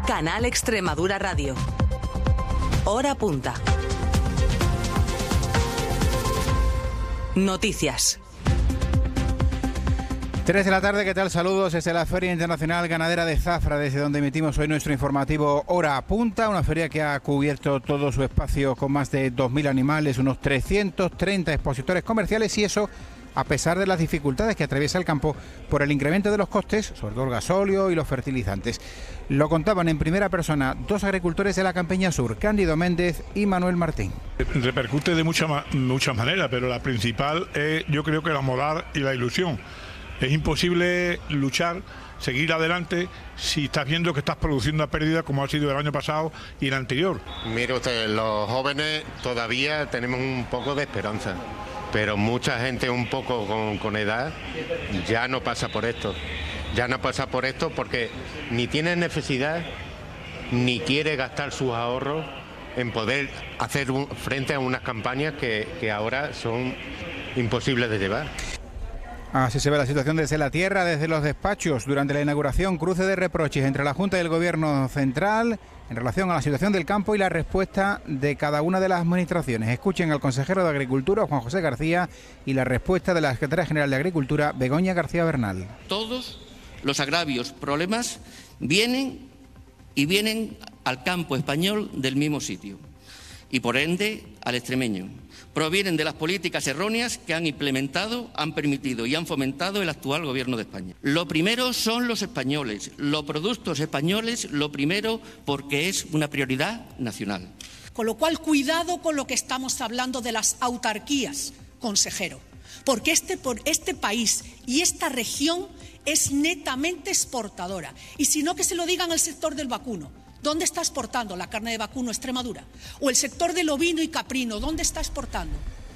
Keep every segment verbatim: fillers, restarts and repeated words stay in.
Canal Extremadura Radio. Hora punta. Noticias. tres de la tarde, ¿qué tal? Saludos desde la Feria Internacional Ganadera de Zafra, desde donde emitimos hoy nuestro informativo Hora Punta, una feria que ha cubierto todo su espacio con más de dos mil animales, unos trescientos treinta expositores comerciales, y eso a pesar de las dificultades que atraviesa el campo por el incremento de los costes, sobre todo el gasóleo y los fertilizantes. Lo contaban en primera persona dos agricultores de la Campiña Sur, Cándido Méndez y Manuel Martín. Repercute de muchas muchas maneras, pero la principal es, yo creo que la moral y la ilusión. Es imposible luchar, seguir adelante, si estás viendo que estás produciendo una pérdida como ha sido el año pasado y el anterior. Mire usted, los jóvenes todavía tenemos un poco de esperanza, pero mucha gente un poco con, con edad ya no pasa por esto. Ya no pasa por esto porque ni tiene necesidad ni quiere gastar sus ahorros en poder hacer un, frente a unas campañas que, que ahora son imposibles de llevar. Así se ve la situación desde la tierra, desde los despachos. Durante la inauguración, cruce de reproches entre la Junta y el Gobierno Central en relación a la situación del campo y la respuesta de cada una de las administraciones. Escuchen al consejero de Agricultura, Juan José García, y la respuesta de la secretaria general de Agricultura, Begoña García Bernal. Todos los agravios, problemas, vienen y vienen al campo español del mismo sitio y por ende al extremeño. Provienen de las políticas erróneas que han implementado, han permitido y han fomentado el actual Gobierno de España. Lo primero son los españoles, los productos españoles, lo primero porque es una prioridad nacional. Con lo cual, cuidado con lo que estamos hablando de las autarquías, consejero, porque este, por este país y esta región es netamente exportadora. Y si no, que se lo digan al sector del vacuno. ¿Dónde está exportando la carne de vacuno Extremadura? O el sector del ovino y caprino, ¿dónde está exportando?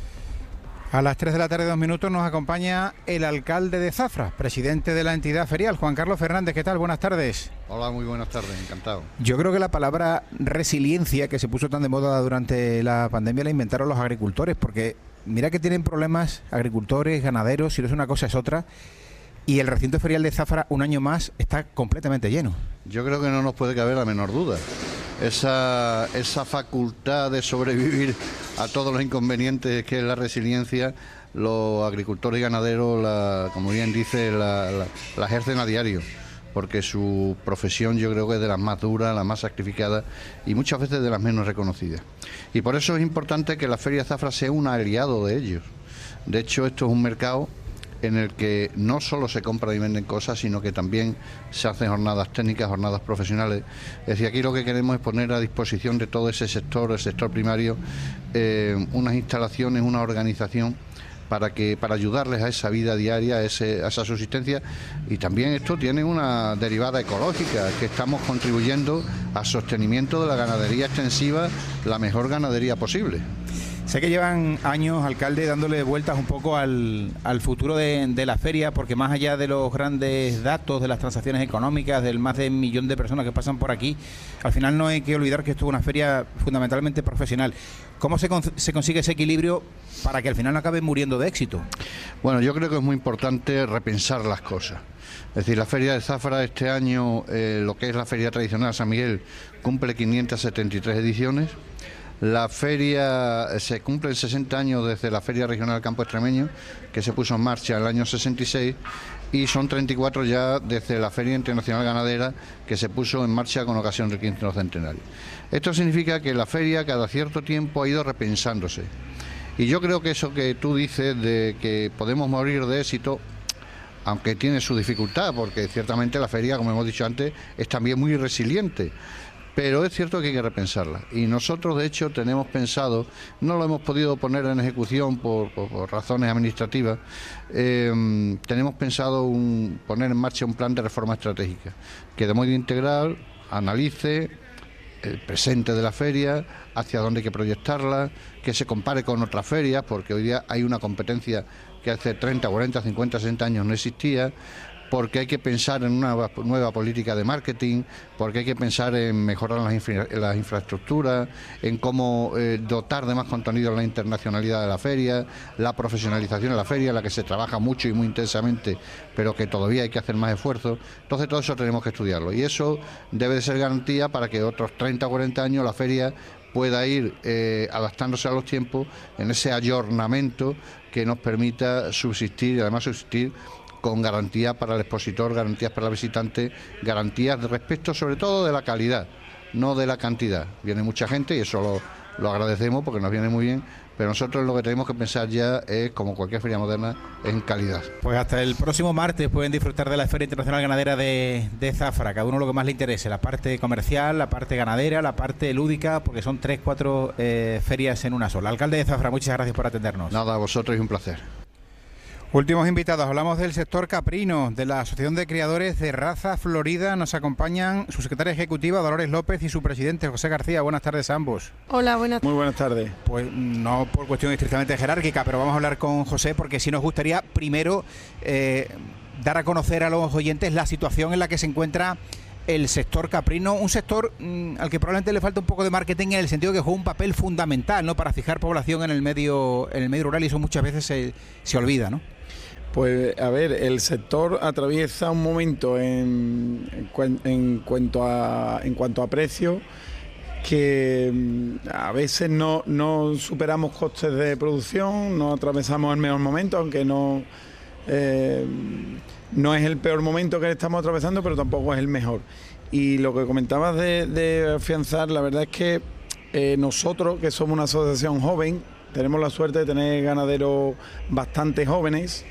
A las tres de la tarde, dos minutos, nos acompaña el alcalde de Zafra, presidente de la entidad ferial, Juan Carlos Fernández. ¿Qué tal? Buenas tardes. Hola, muy buenas tardes, encantado. Yo creo que la palabra resiliencia, que se puso tan de moda durante la pandemia, la inventaron los agricultores, porque mira que tienen problemas agricultores, ganaderos, si no es una cosa es otra. Y el recinto ferial de Zafra, un año más, está completamente lleno. Yo creo que no nos puede caber la menor duda. Esa, esa facultad de sobrevivir a todos los inconvenientes que es la resiliencia, los agricultores y ganaderos, la, como bien dice, la, la, la ejercen a diario, porque su profesión yo creo que es de las más duras, las más sacrificadas y muchas veces de las menos reconocidas. Y por eso es importante que la Feria de Zafra sea un aliado de ellos. De hecho, esto es un mercado en el que no solo se compran y venden cosas, sino que también se hacen jornadas técnicas, jornadas profesionales. Es decir, aquí lo que queremos es poner a disposición de todo ese sector, el sector primario, eh, unas instalaciones, una organización para que para ayudarles a esa vida diaria, a, ese, a esa subsistencia. Y también esto tiene una derivada ecológica, que estamos contribuyendo al sostenimiento de la ganadería extensiva, la mejor ganadería posible. Sé que llevan años, alcalde, dándole vueltas un poco al, al futuro de, de la feria, porque más allá de los grandes datos, de las transacciones económicas, del más de un millón de personas que pasan por aquí, al final no hay que olvidar que esto es una feria fundamentalmente profesional. ¿Cómo se, con, se consigue ese equilibrio para que al final no acabe muriendo de éxito? Bueno, yo creo que es muy importante repensar las cosas. Es decir, la Feria de Zafra este año, eh, lo que es la Feria Tradicional San Miguel, cumple quinientas setenta y tres ediciones. La feria se cumplen sesenta años desde la Feria Regional del Campo Extremeño, que se puso en marcha en el año sesenta y seis, y son treinta y cuatro ya desde la Feria Internacional Ganadera, que se puso en marcha con ocasión del quinto centenario. Esto significa que la feria cada cierto tiempo ha ido repensándose. Y yo creo que eso que tú dices de que podemos morir de éxito, aunque tiene su dificultad, porque ciertamente la feria, como hemos dicho antes, es también muy resiliente. Pero es cierto que hay que repensarla y nosotros de hecho tenemos pensado, no lo hemos podido poner en ejecución por, por, por razones administrativas, eh, tenemos pensado un, poner en marcha un plan de reforma estratégica que de modo integral analice el presente de la feria, hacia dónde hay que proyectarla, que se compare con otras ferias, porque hoy día hay una competencia que hace treinta, cuarenta, cincuenta, sesenta años no existía. porque hay que pensar en una nueva política de marketing, porque hay que pensar en mejorar las, infra las infraestructuras, en cómo eh, dotar de más contenido la internacionalidad de la feria, la profesionalización de la feria, la que se trabaja mucho y muy intensamente, pero que todavía hay que hacer más esfuerzo. Entonces todo eso tenemos que estudiarlo, y eso debe de ser garantía para que otros treinta o cuarenta años la feria pueda ir eh, adaptándose a los tiempos en ese ayornamiento que nos permita subsistir, y además subsistir con garantías para el expositor, garantías para el visitante, garantías de respecto sobre todo de la calidad, no de la cantidad. Viene mucha gente y eso lo, lo agradecemos porque nos viene muy bien, pero nosotros lo que tenemos que pensar ya es, como cualquier feria moderna, en calidad. Pues hasta el próximo martes pueden disfrutar de la Feria Internacional Ganadera de, de Zafra, cada uno lo que más le interese, la parte comercial, la parte ganadera, la parte lúdica, porque son tres, cuatro eh, ferias en una sola. Alcalde de Zafra, muchas gracias por atendernos. Nada, a vosotros, es un placer. Últimos invitados, hablamos del sector caprino, de la Asociación de Criadores de Raza Florida. Nos acompañan su secretaria ejecutiva, Dolores López, y su presidente, José García. Buenas tardes a ambos. Hola, buenas tardes. Muy buenas tardes. Pues no por cuestión estrictamente jerárquica, pero vamos a hablar con José porque sí nos gustaría primero eh, dar a conocer a los oyentes la situación en la que se encuentra el sector caprino, un sector mmm, al que probablemente le falta un poco de marketing en el sentido que juega un papel fundamental, ¿no?, para fijar población en el medio en el medio rural, y eso muchas veces se, se olvida, ¿no? Pues a ver, el sector atraviesa un momento en, en, en cuanto a en cuanto a precio que a veces no, no superamos costes de producción, no atravesamos el mejor momento, aunque no eh, no es el peor momento que estamos atravesando, pero tampoco es el mejor. Y lo que comentabas de, de afianzar, la verdad es que eh, nosotros, que somos una asociación joven, tenemos la suerte de tener ganaderos bastante jóvenes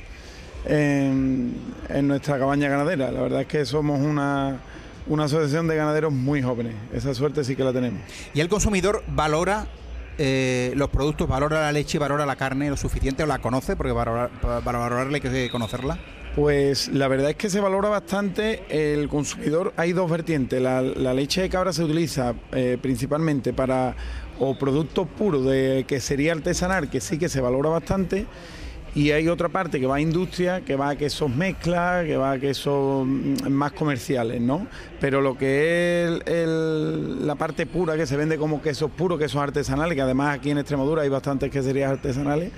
En, en nuestra cabaña ganadera. La verdad es que somos una, una asociación de ganaderos muy jóvenes, esa suerte sí que la tenemos. ¿Y el consumidor valora eh, los productos, valora la leche, valora la carne lo suficiente, o la conoce? Porque para, para, para valorarla hay que conocerla. Pues la verdad es que se valora bastante el consumidor. Hay dos vertientes. La, la leche de cabra se utiliza eh, principalmente para o productos puros de que sería artesanal, que sí que se valora bastante. Y hay otra parte que va a industria, que va a quesos mezclas, que va a quesos más comerciales, ¿no? Pero lo que es el, el, la parte pura, que se vende como quesos puros, quesos artesanales, que además aquí en Extremadura hay bastantes queserías artesanales,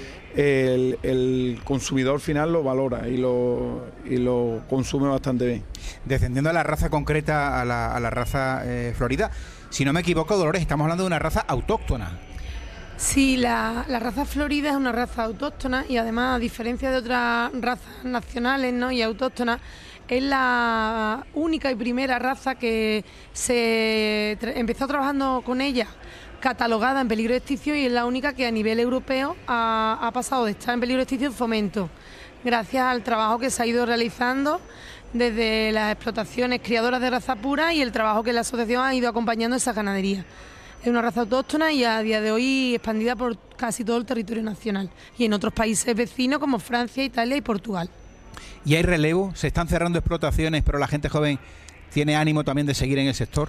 el, el consumidor final lo valora y lo, y lo consume bastante bien. Descendiendo a la raza concreta, a la, a la raza eh, florida, si no me equivoco, Dolores, estamos hablando de una raza autóctona. Sí, la, la raza florida es una raza autóctona y además, a diferencia de otras razas nacionales, ¿no?, y autóctonas, es la única y primera raza que se empezó trabajando con ella catalogada en peligro de extinción, y es la única que a nivel europeo ha, ha pasado de estar en peligro de extinción fomento, gracias al trabajo que se ha ido realizando desde las explotaciones criadoras de raza pura y el trabajo que la asociación ha ido acompañando esa ganadería. Es una raza autóctona y a día de hoy expandida por casi todo el territorio nacional y en otros países vecinos como Francia, Italia y Portugal. ¿Y hay relevo? ¿Se están cerrando explotaciones, pero la gente joven tiene ánimo también de seguir en el sector?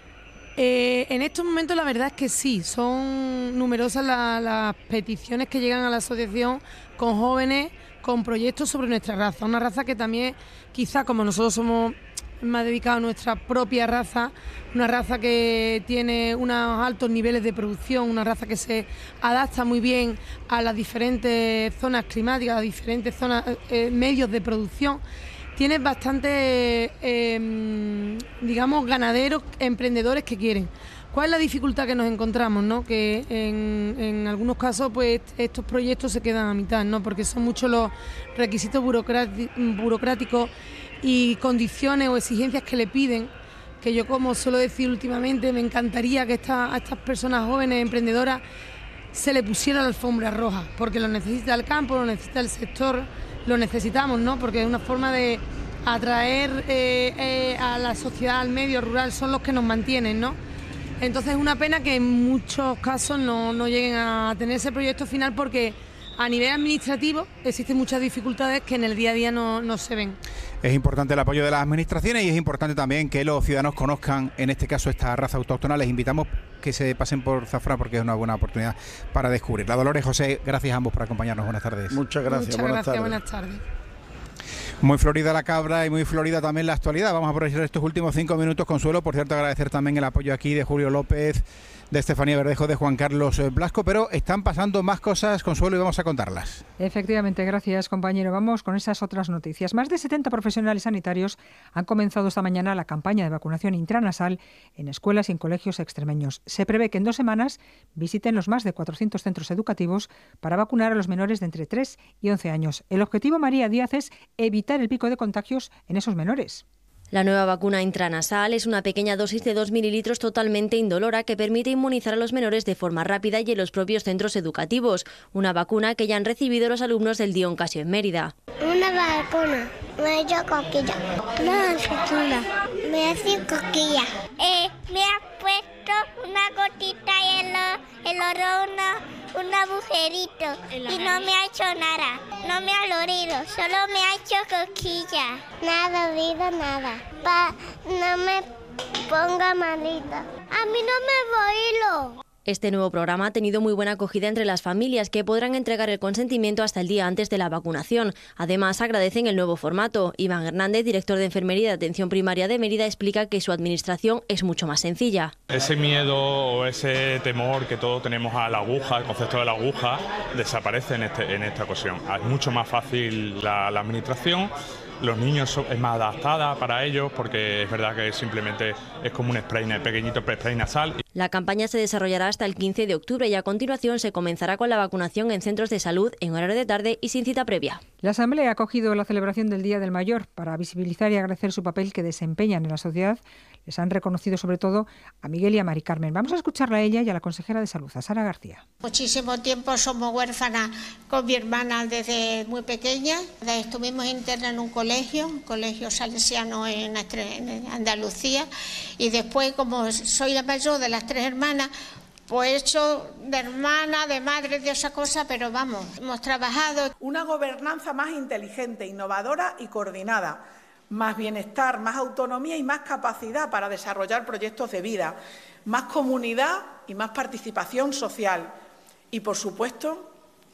Eh, en estos momentos la verdad es que sí, son numerosas la, las peticiones que llegan a la asociación con jóvenes, con proyectos sobre nuestra raza. Una raza que también, quizá como nosotros somos más dedicados a nuestra propia raza, una raza que tiene unos altos niveles de producción, una raza que se adapta muy bien a las diferentes zonas climáticas, a diferentes zonas, eh, medios de producción. Tiene bastantes, eh, digamos, ganaderos, emprendedores que quieren. ¿Cuál es la dificultad que nos encontramos, ¿no? Que en, en algunos casos pues estos proyectos se quedan a mitad, ¿no? Porque son muchos los requisitos burocráticos y condiciones o exigencias que le piden, que yo, como suelo decir últimamente, me encantaría que esta, a estas personas jóvenes emprendedoras se le pusiera la alfombra roja, porque lo necesita el campo, lo necesita el sector, lo necesitamos, ¿no? Porque es una forma de atraer eh, eh, a la sociedad, al medio rural, son los que nos mantienen, ¿no? Entonces es una pena que en muchos casos no, no lleguen a tener ese proyecto final, porque a nivel administrativo existen muchas dificultades que en el día a día no, no se ven. Es importante el apoyo de las administraciones y es importante también que los ciudadanos conozcan, en este caso, esta raza autóctona. Les invitamos que se pasen por Zafra porque es una buena oportunidad para descubrirla. Dolores, José, gracias a ambos por acompañarnos. Buenas tardes. Muchas gracias. Muchas buenas gracias, tardes. buenas tardes. Muy florida la cabra y muy florida también la actualidad. Vamos a aprovechar estos últimos cinco minutos, Consuelo. Por cierto, agradecer también el apoyo aquí de Julio López, de Estefanía Verdejo, de Juan Carlos Blasco, pero están pasando más cosas, Consuelo, y vamos a contarlas. Efectivamente, gracias, compañero. Vamos con esas otras noticias. Más de setenta profesionales sanitarios han comenzado esta mañana la campaña de vacunación intranasal en escuelas y en colegios extremeños. Se prevé que en dos semanas visiten los más de cuatrocientos centros educativos para vacunar a los menores de entre tres y once años. El objetivo, María Díaz, es evitar el pico de contagios en esos menores. La nueva vacuna intranasal es una pequeña dosis de dos mililitros totalmente indolora que permite inmunizar a los menores de forma rápida y en los propios centros educativos. Una vacuna que ya han recibido los alumnos del Dion Casio en Mérida. Una vacuna, me ha hecho coquilla. Una vacuna, me hace coquilla. Eh, me ha puesto una gotita en el, el oro, una, un agujerito y no me ha hecho nada. No me ha dolido, solo me ha hecho coquilla. Nada dolido, nada. Pa, no me ponga malita. A mí no me voy. Este nuevo programa ha tenido muy buena acogida entre las familias, que podrán entregar el consentimiento hasta el día antes de la vacunación. Además, agradecen el nuevo formato. Iván Hernández, director de Enfermería de Atención Primaria de Mérida, explica que su administración es mucho más sencilla. Ese miedo o ese temor que todos tenemos a la aguja, el concepto de la aguja, desaparece en, este, en esta ocasión. Es mucho más fácil la, la administración. Los niños son, es más adaptada para ellos, porque es verdad que simplemente es como un spray, un pequeñito spray nasal. La campaña se desarrollará hasta el quince de octubre y a continuación se comenzará con la vacunación en centros de salud en horario de tarde y sin cita previa. La Asamblea ha acogido la celebración del Día del Mayor para visibilizar y agradecer su papel que desempeñan en la sociedad. Les han reconocido sobre todo a Miguel y a Mari Carmen. Vamos a escucharla a ella y a la consejera de Salud, a Sara García. Muchísimo tiempo somos huérfanas con mi hermana desde muy pequeña. Estuvimos internas en un colegio, un colegio salesiano en Andalucía, y después, como soy la mayor de las tres hermanas, pues he hecho de hermana, de madre, de esa cosa, pero vamos, hemos trabajado. Una gobernanza más inteligente, innovadora y coordinada. Más bienestar, más autonomía y más capacidad para desarrollar proyectos de vida, más comunidad y más participación social. Y, por supuesto,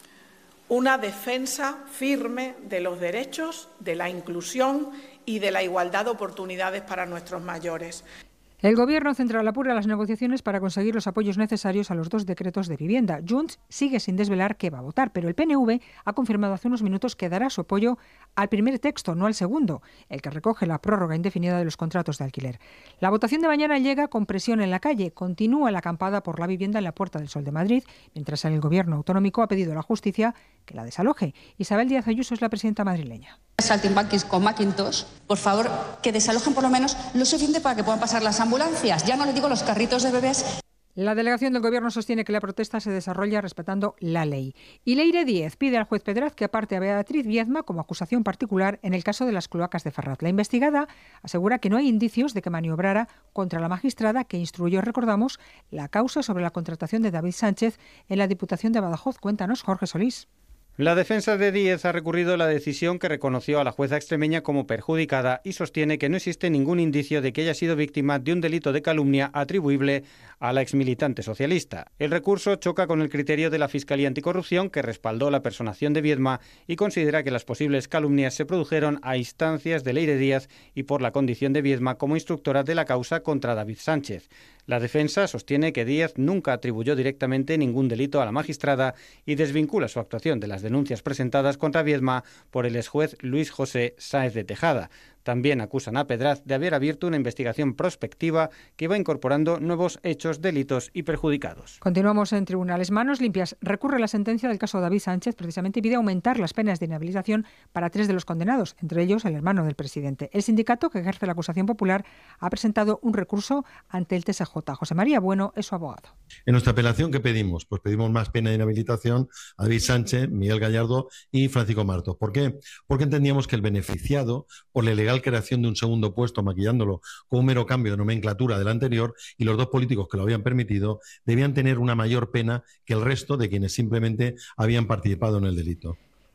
una defensa firme de los derechos, de la inclusión y de la igualdad de oportunidades para nuestros mayores. El Gobierno central apura las negociaciones para conseguir los apoyos necesarios a los dos decretos de vivienda. Junts sigue sin desvelar qué va a votar, pero el P N V ha confirmado hace unos minutos que dará su apoyo al primer texto, no al segundo, el que recoge la prórroga indefinida de los contratos de alquiler. La votación de mañana llega con presión en la calle. Continúa la acampada por la vivienda en la Puerta del Sol de Madrid, mientras el Gobierno autonómico ha pedido a la justicia que la desaloje. Isabel Díaz Ayuso es la presidenta madrileña. Saltimbanquis con Macintosh, por favor, que desalojen por lo menos lo suficiente para que puedan pasar las ambulancias. Ya no les digo los carritos de bebés. La delegación del Gobierno sostiene que la protesta se desarrolla respetando la ley. Y Leire Díez pide al juez Pedraz que aparte a Beatriz Viezma como acusación particular en el caso de las cloacas de Ferraz. La investigada asegura que no hay indicios de que maniobrara contra la magistrada que instruyó, recordamos, la causa sobre la contratación de David Sánchez en la Diputación de Badajoz. Cuéntanos, Jorge Solís. La defensa de Díez ha recurrido la decisión que reconoció a la jueza extremeña como perjudicada y sostiene que no existe ningún indicio de que haya sido víctima de un delito de calumnia atribuible a la exmilitante socialista. El recurso choca con el criterio de la Fiscalía Anticorrupción, que respaldó la personación de Viezma y considera que las posibles calumnias se produjeron a instancias de Leire Díaz y por la condición de Viezma como instructora de la causa contra David Sánchez. La defensa sostiene que Díaz nunca atribuyó directamente ningún delito a la magistrada y desvincula su actuación de las denuncias presentadas contra Viezma por el exjuez Luis José Sáez de Tejada. También acusan a Pedraz de haber abierto una investigación prospectiva que va incorporando nuevos hechos, delitos y perjudicados. Continuamos en tribunales. Manos limpias. Recurre la sentencia del caso David Sánchez, precisamente pide aumentar las penas de inhabilitación para tres de los condenados, entre ellos el hermano del presidente. El sindicato que ejerce la acusación popular ha presentado un recurso ante el T S J. José María Bueno es su abogado. En nuestra apelación, ¿qué pedimos? Pues pedimos más pena de inhabilitación a David Sánchez, Miguel Gallardo y Francisco Martos. ¿Por qué? Porque entendíamos que el beneficiado por la ilegal creación de un segundo puesto, maquillándolo con un mero cambio de nomenclatura del anterior, y los dos políticos que lo habían permitido debían tener una mayor pena que el resto de quienes simplemente habían participado en el delito.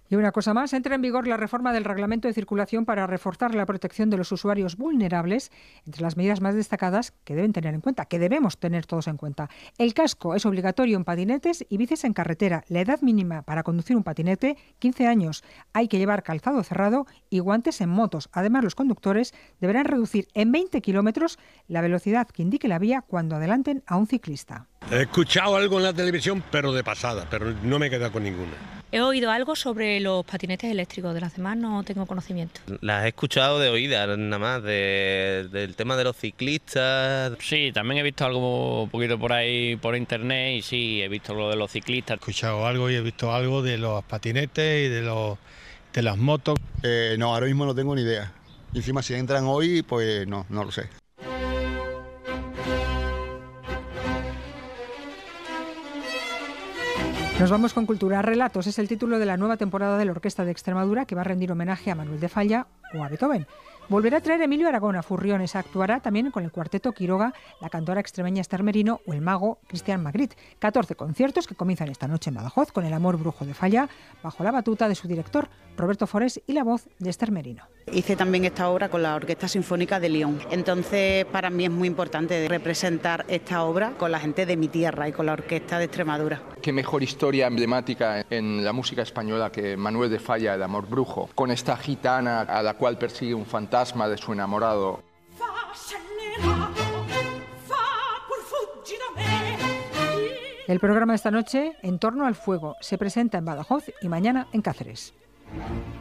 Y una cosa más, entra en vigor la reforma del reglamento de circulación para reforzar la protección de los usuarios vulnerables, entre las medidas más destacadas que deben tener en cuenta, que debemos tener todos en cuenta. El casco es obligatorio en patinetes y bicis en carretera. La edad mínima para conducir un patinete, quince años. Hay que llevar calzado cerrado y guantes en motos. Además, los conductores deberán reducir en veinte kilómetros la velocidad que indique la vía cuando adelanten a un ciclista. He escuchado algo en la televisión, pero de pasada, pero no me he quedado con ninguna. He oído algo sobre los patinetes eléctricos, de las demás no tengo conocimiento. Las he escuchado de oídas, nada más, de, del tema de los ciclistas. Sí, también he visto algo un poquito por ahí por internet y sí, he visto lo de los ciclistas. He escuchado algo y he visto algo de los patinetes y de, los, de las motos. Eh, no, ahora mismo no tengo ni idea. Y encima si entran hoy, pues no, no lo sé. Nos vamos con Cultura. Relatos es el título de la nueva temporada de la Orquesta de Extremadura, que va a rendir homenaje a Manuel de Falla o a Beethoven. Volverá a traer Emilio Aragón a Furriones. Actuará también con el Cuarteto Quiroga, la cantora extremeña Esther Merino o el mago Cristian Magritte. catorce conciertos que comienzan esta noche en Badajoz con El amor brujo de Falla, bajo la batuta de su director Roberto Forés y la voz de Esther Merino. Hice también esta obra con la Orquesta Sinfónica de Lyon. Entonces, para mí es muy importante representar esta obra con la gente de mi tierra y con la Orquesta de Extremadura. Qué mejor historia emblemática en la música española que Manuel de Falla, El amor brujo, con esta gitana a la cual persigue un fantasma de su enamorado. El programa de esta noche, En torno al fuego, se presenta en Badajoz y mañana en Cáceres.